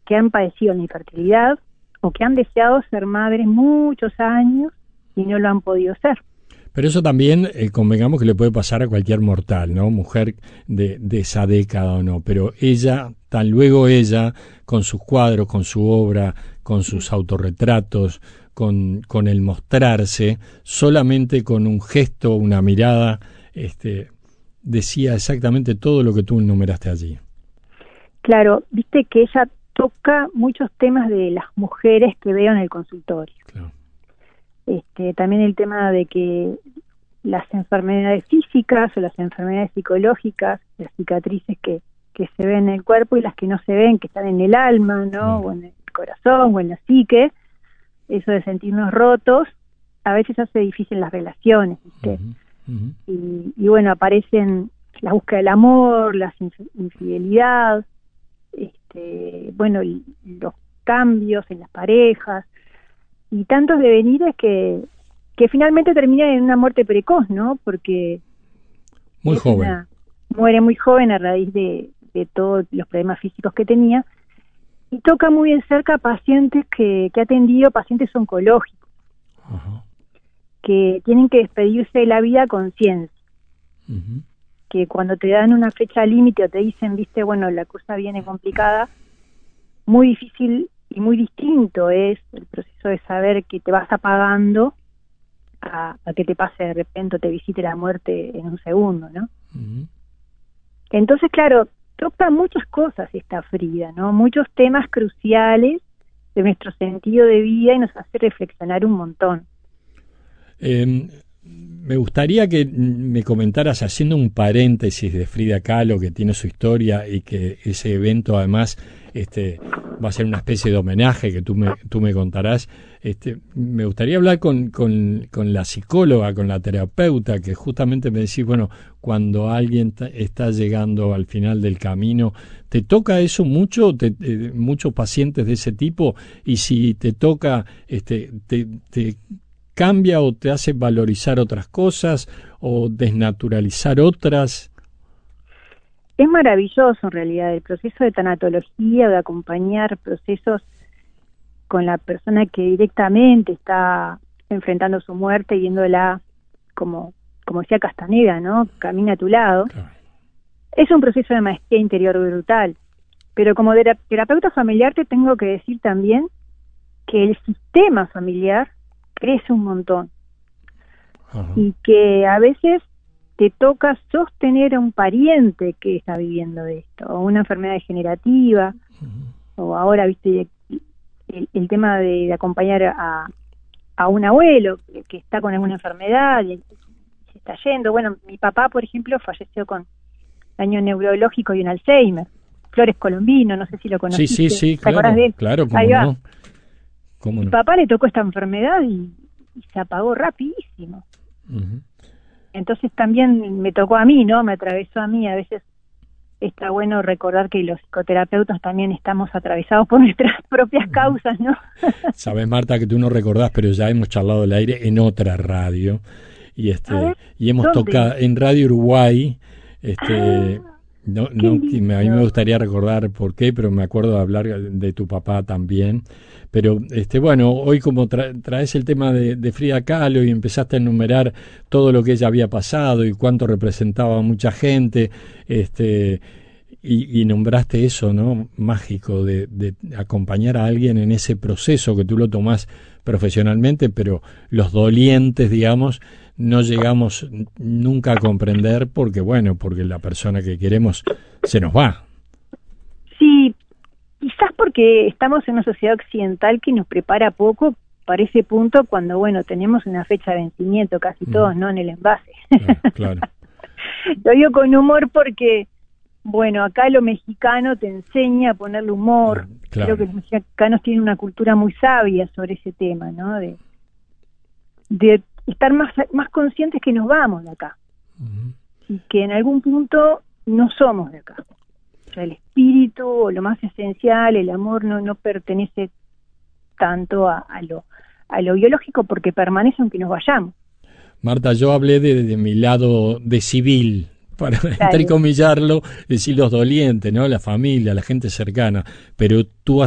que han padecido la infertilidad o que han deseado ser madres muchos años y no lo han podido ser. Pero eso también, convengamos que le puede pasar a cualquier mortal, ¿no? Mujer de esa década o no. Pero ella, tan luego ella, con sus cuadros, con su obra, con sus autorretratos, con el mostrarse, solamente con un gesto, una mirada, decía exactamente todo lo que tú enumeraste allí. Claro, viste que ella toca muchos temas de las mujeres que veo en el consultorio. Claro. También el tema de que las enfermedades físicas o las enfermedades psicológicas, las cicatrices que se ven en el cuerpo y las que no se ven, que están en el alma, ¿no? O en el corazón o en la psique, eso de sentirnos rotos, a veces hace difícil las relaciones, ¿viste? Y bueno, aparecen la búsqueda del amor, la infidelidad, bueno, los cambios en las parejas, y tantos devenires que finalmente terminan en una muerte precoz, ¿no? Porque muy joven. Muere muy joven a raíz de todos los problemas físicos que tenía, y toca muy de cerca a pacientes que ha atendido, pacientes oncológicos, que tienen que despedirse de la vida a conciencia, que cuando te dan una fecha límite o te dicen, viste, bueno, la cosa viene complicada, muy difícil y muy distinto es el proceso de saber que te vas apagando a que te pase de repente o te visite la muerte en un segundo, ¿no? Entonces, claro, toca muchas cosas esta Frida, ¿no? Muchos temas cruciales de nuestro sentido de vida y nos hace reflexionar un montón. Me gustaría que me comentaras, haciendo un paréntesis de Frida Kahlo, que tiene su historia y que ese evento además va a ser una especie de homenaje que tú me contarás. Me gustaría hablar con la psicóloga, con la terapeuta, que justamente me decís, bueno, cuando alguien está llegando al final del camino, ¿te toca eso mucho? ¿Muchos pacientes de ese tipo? Y si te toca, te cambia o te hace valorizar otras cosas o desnaturalizar otras. Es maravilloso en realidad el proceso de tanatología, de acompañar procesos con la persona que directamente está enfrentando su muerte, viéndola como decía Castaneda, ¿no? Camina a tu lado. Claro. Es un proceso de maestría interior brutal, pero como terapeuta familiar te tengo que decir también que el sistema familiar crece un montón. Y que a veces te toca sostener a un pariente que está viviendo esto, o una enfermedad degenerativa, o ahora, viste, el tema de acompañar a un abuelo que está con alguna enfermedad y se está yendo. Bueno, mi papá, por ejemplo, falleció con daño neurológico y un Alzheimer. Flores Colombino, no sé si lo conociste. Sí, ¿Te claro, acordás de él? Claro, cómo Ahí va. no. ¿Cómo no? Mi papá le tocó esta enfermedad y se apagó rapidísimo. Entonces también me tocó a mí, ¿no? Me atravesó a mí. A veces está bueno recordar que los psicoterapeutas también estamos atravesados por nuestras propias causas, ¿no? Sabes, Marta, que tú no recordás, pero ya hemos charlado al aire en otra radio y y hemos tocado en Radio Uruguay. No, a mí me gustaría recordar por qué, pero me acuerdo de hablar de tu papá también. Pero bueno, hoy como traes el tema de Frida Kahlo y empezaste a enumerar todo lo que ella había pasado y cuánto representaba a mucha gente, y nombraste eso, ¿no? Mágico de acompañar a alguien en ese proceso que tú lo tomás profesionalmente, pero los dolientes, digamos, no llegamos nunca a comprender porque la persona que queremos se nos va. Sí, quizás porque estamos en una sociedad occidental que nos prepara poco para ese punto cuando, tenemos una fecha de vencimiento casi todos, ¿no? En el envase. Claro. Lo digo con humor porque, acá lo mexicano te enseña a ponerle humor. Claro. Creo que los mexicanos tienen una cultura muy sabia sobre ese tema, ¿no? De estar más conscientes que nos vamos de acá. Y que en algún punto no somos de acá. O sea, el espíritu, o lo más esencial, el amor, no pertenece tanto a lo biológico porque permanece aunque nos vayamos. Marta, yo hablé de mi lado de civil, para entrecomillarlo, decir los dolientes, ¿no? La familia, la gente cercana, pero tú